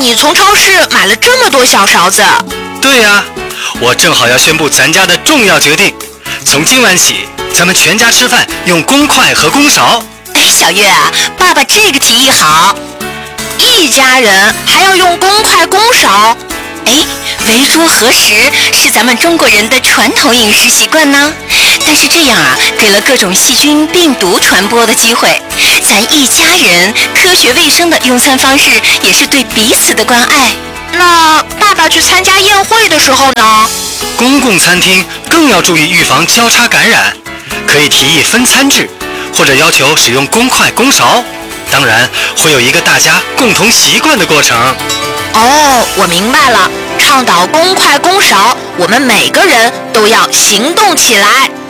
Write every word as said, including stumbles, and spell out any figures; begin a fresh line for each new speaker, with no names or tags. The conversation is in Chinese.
你从超市买了这么多小勺子？
对呀、啊，我正好要宣布咱家的重要决定，从今晚起，咱们全家吃饭用公筷和公勺。
哎，小月啊，爸爸这个提议好，
一家人还要用公筷公勺。
哎，围桌合食是咱们中国人的传统饮食习惯呢，但是这样啊，给了各种细菌病毒传播的机会。咱一家人科学卫生的用餐方式，也是对彼此的关爱。
那爸爸去参加宴会的时候呢？
公共餐厅更要注意预防交叉感染，可以提议分餐制，或者要求使用公筷公勺。当然，会有一个大家共同习惯的过程。
哦，我明白了，倡导公筷公勺，我们每个人都要行动起来。